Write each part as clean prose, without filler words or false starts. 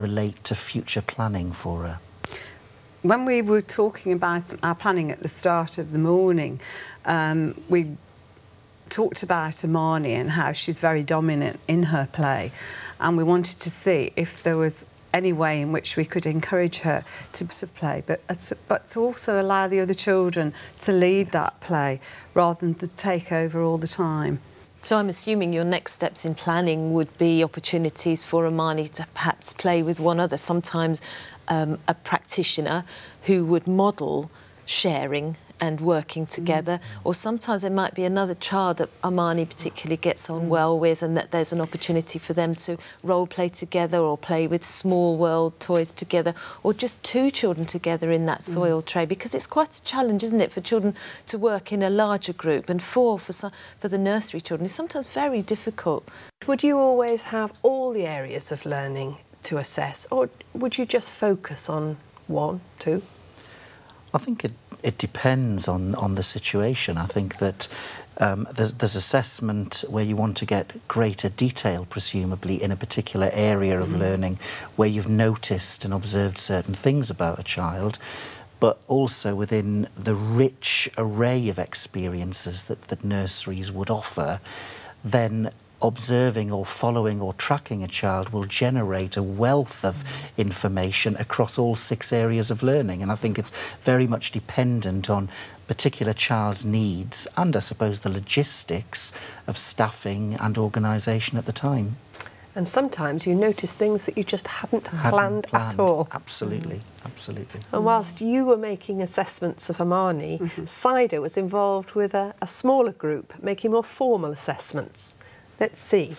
relate to future planning for her? When we were talking about our planning at the start of the morning, we talked about Amani and how she's very dominant in her play, and we wanted to see if there was any way in which we could encourage her to play, but to also allow the other children to lead that play rather than to take over all the time. So I'm assuming your next steps in planning would be opportunities for Amani to perhaps play with one other, sometimes a practitioner who would model sharing and working together, or sometimes there might be another child that Amani particularly gets on well with, and that there's an opportunity for them to role play together or play with small world toys together, or just two children together in that soil tray, because it's quite a challenge, isn't it, for children to work in a larger group, and for the nursery children it's sometimes very difficult. Would you always have all the areas of learning to assess, or would you just focus on one, two? I think it depends on the situation. I think that there's assessment where you want to get greater detail, presumably, in a particular area of learning where you've noticed and observed certain things about a child, but also within the rich array of experiences that nurseries would offer, then observing or following or tracking a child will generate a wealth of information across all 6 areas of learning. And I think it's very much dependent on particular child's needs and, I suppose, the logistics of staffing and organisation at the time. And sometimes you notice things that you just hadn't planned at all. Absolutely, absolutely. And whilst you were making assessments of Amani, Saida was involved with a smaller group, making more formal assessments. Let's see.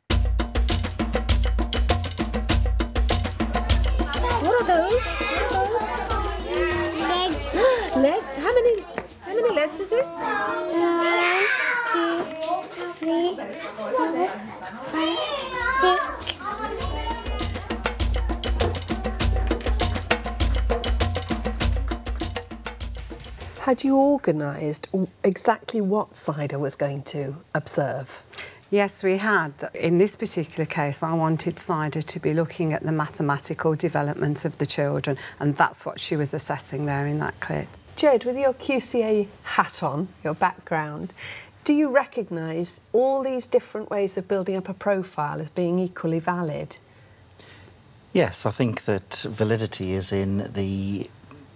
What are those? Legs. Legs? How many legs is it? 1, 2, 3, 4, 5, 6. Had you organised exactly what Saida was going to observe? Yes, we had. In this particular case, I wanted Saida to be looking at the mathematical development of the children, and that's what she was assessing there in that clip. Jed, with your QCA hat on, your background, do you recognise all these different ways of building up a profile as being equally valid? Yes, I think that validity is in the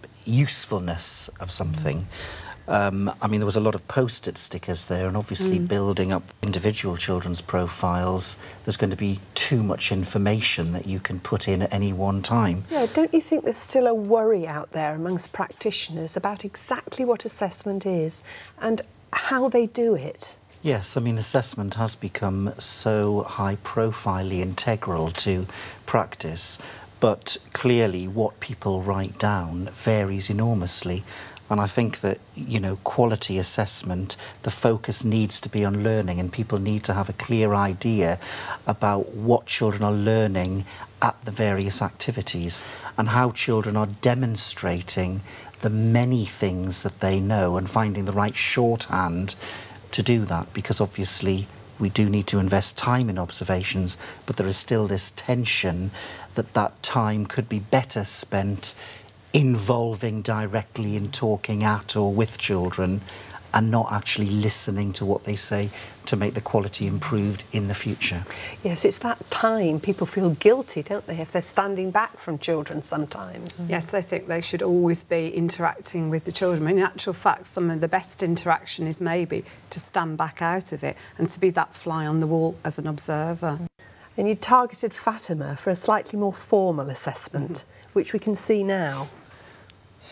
usefulness of something. I mean, there was a lot of post-it stickers there, and obviously building up individual children's profiles, there's going to be too much information that you can put in at any one time. Yeah, don't you think there's still a worry out there amongst practitioners about exactly what assessment is and how they do it? Yes, I mean, assessment has become so high-profilely integral to practice, but clearly what people write down varies enormously. And I think that, you know, quality assessment, the focus needs to be on learning, and people need to have a clear idea about what children are learning at the various activities and how children are demonstrating the many things that they know and finding the right shorthand to do that, because obviously we do need to invest time in observations, but there is still this tension that that time could be better spent involving directly in talking at or with children and not actually listening to what they say to make the quality improved in the future. Yes, it's that time. People feel guilty, don't they, if they're standing back from children sometimes. Yes, I think they should always be interacting with the children. In actual fact, some of the best interaction is maybe to stand back out of it and to be that fly on the wall as an observer. And you targeted Fatima for a slightly more formal assessment, which we can see now.